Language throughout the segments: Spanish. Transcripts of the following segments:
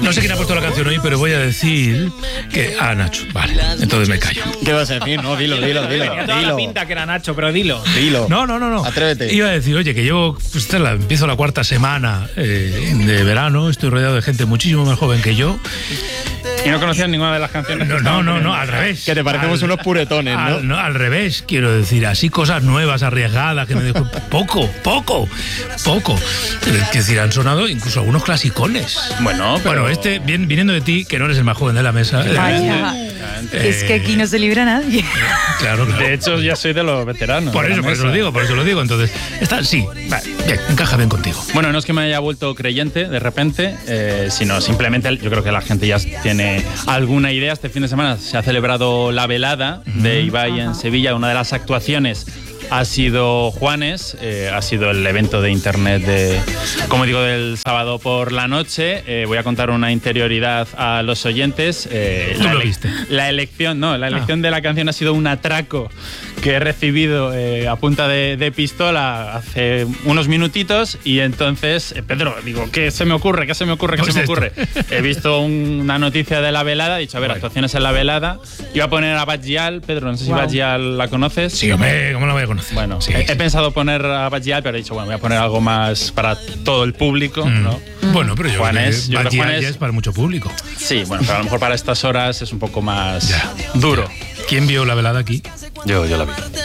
No sé quién ha puesto la canción hoy, pero voy a decir que... Nacho. Vale, entonces me callo. ¿Qué vas a decir? No, dilo. Tenía toda la pinta que era Nacho, pero dilo. No. Atrévete. Iba a decir, oye, que yo empiezo la cuarta semana de verano, estoy rodeado de gente muchísimo más joven que yo. ¿Y no conocías ninguna de las canciones? No, al revés. Que te parecemos unos puretones, ¿no? No, al revés, quiero decir, así cosas nuevas, arriesgadas, que me dijo poco. Es decir, han sonado incluso algunos clasicones. Bueno, viniendo de ti, que no eres el más joven de la mesa. Vaya. Es que aquí no se libra nadie. Claro. De hecho, ya soy de los veteranos. Por eso lo digo. Entonces, bien, encaja bien contigo. Bueno, no es que me haya vuelto creyente de repente, sino simplemente yo creo que la gente ya tiene alguna idea. Este fin de semana se ha celebrado la velada de Ibai en Sevilla. Una de las actuaciones ha sido Juanes, ha sido el evento de internet del sábado por la noche. Voy a contar una interioridad a los oyentes. ¿Tú lo viste? La elección de la canción ha sido un atraco que he recibido a punta de pistola hace unos minutitos, y entonces, Pedro, digo, ¿qué se me ocurre? He visto una noticia de la velada, he dicho, a ver, actuaciones en la velada. Iba a poner a Batgial, Pedro, no sé si Batgial la conoces. Sí, hombre, ¿cómo la voy a conocer? Bueno, sí. He pensado poner a Batgial, pero he dicho, voy a poner algo más para todo el público, ¿no? Bueno, pero yo Juanes, creo que Batgial ya es para mucho público. Sí, bueno, pero a lo mejor para estas horas es un poco más duro. ¿Quién vio la velada aquí? Yo la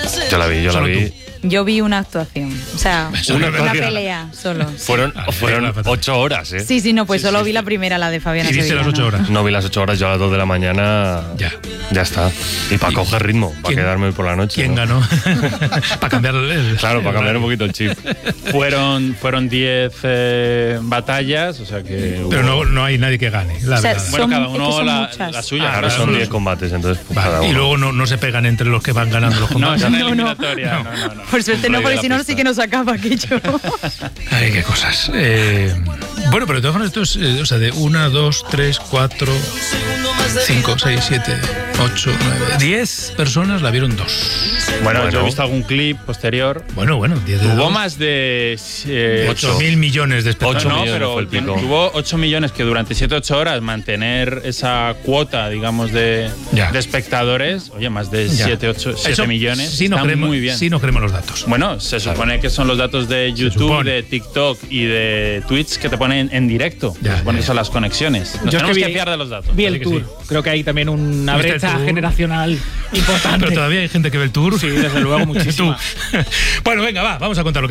vi. Yo vi una actuación, o sea, una pelea solo. Fueron 8 horas, ¿eh? Sí, no, pues solo vi la primera, la de Fabiana ¿Y viste Sevillano. las 8 horas? No vi las 8 horas, yo a las 2 de la mañana ya está. Y para coger ritmo, para quedarme hoy por la noche. ¿Quién ganó? Para cambiar Claro, para cambiar un poquito el chip. Fueron 10 batallas, o sea que... Pero no hay nadie que gane, la verdad. Bueno, cada uno la suya. Ahora son 10 combates, entonces cada uno. Y luego no se pegan entre los que van ganando los combates. No, es una eliminatoria. No. Por suerte no, porque si no sí que nos acaba aquello. Ay, qué cosas. Bueno, pero de todas formas esto es, de 1, 2, 3, 4, 5, 6, 7, 8, 9, 10 personas la vieron 2. Bueno, yo he visto algún clip posterior. Bueno, 10 de 2. Hubo más de 8.000 millones de espectadores. 8 millones fue el pico. Hubo 8 millones que durante 7-8 horas mantener esa cuota, digamos, de espectadores, oye, más de 7 millones, sí, está muy bien. Sí, no creemos los datos. Bueno, se supone que son los datos de YouTube, de TikTok y de Twitch que te ponen en directo. Bueno, son las conexiones. Nos tenemos que fiar de los datos. Vi el tour. Sí. Creo que hay también una brecha generacional importante. Pero todavía hay gente que ve el tour. Sí, desde luego, muchísimo. Bueno, venga, vamos a contar lo que